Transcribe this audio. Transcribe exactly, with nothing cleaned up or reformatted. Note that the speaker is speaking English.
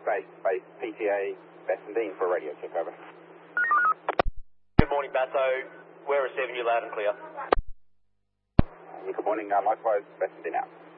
Space, Space, P T A, Bessendine for a radio check, over. Good morning, Basso. We're receiving you loud and clear. Good morning, uh, likewise, Bessendine out.